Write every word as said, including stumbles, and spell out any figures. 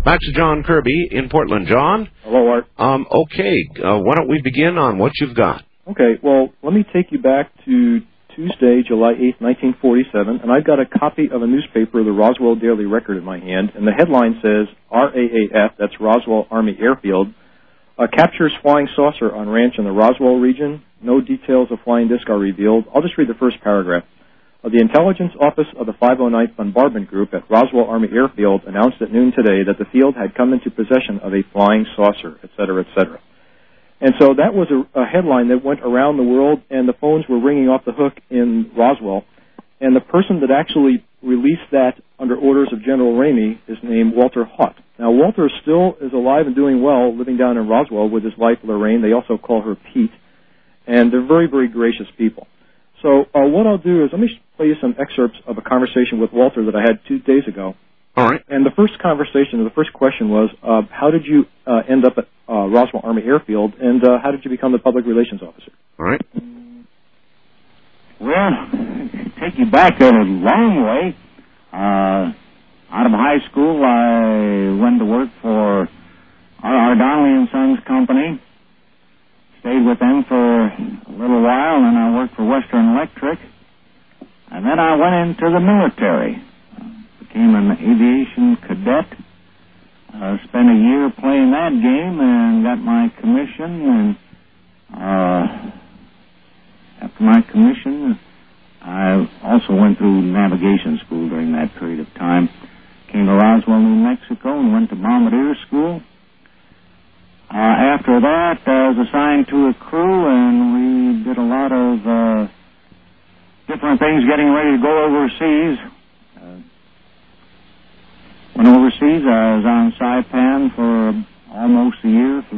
Back to John Kirby in Portland. John? Hello, Art. Um, okay, uh, why don't we begin on what you've got? Okay, well, let me take you back to Tuesday, July eighth, nineteen forty-seven, and I've got a copy of a newspaper, the Roswell Daily Record, in my hand, and the headline says, R A A F, that's Roswell Army Airfield, uh, captures flying saucer on ranch in the Roswell region. No details of flying disc are revealed. I'll just read the first paragraph. Uh, the Intelligence Office of the five oh ninth Bombardment Group at Roswell Army Airfield announced at noon today that the field had come into possession of a flying saucer, et cetera, et cetera. And so that was a, a headline that went around the world, and the phones were ringing off the hook in Roswell. And the person that actually released that under orders of General Ramey is named Walter Haut. Now, Walter still is alive and doing well, living down in Roswell with his wife, Lorraine. They also call her Pete. And they're very, very gracious people. So uh, what I'll do is let me play you some excerpts of a conversation with Walter that I had two days ago. All right. And the first conversation, the first question was, uh, how did you uh, end up at uh, Roswell Army Airfield, and uh, how did you become the public relations officer? All right. Well, take you back a long way. Uh, out of high school, I went to work for R R. Donnelly and Sons Company. Stayed with them for a little while, and I worked for Western Electric. And then I went into the military. Became an aviation cadet. Uh, spent a year playing that game and got my commission. And uh, after my commission, I also went through navigation school during that period of time. Came to Roswell, New Mexico, and went to bombardier school. Uh, after that, I was assigned to a crew, and we did a lot of uh, different things getting ready to go overseas. Uh, went overseas. I was on Saipan for almost a year.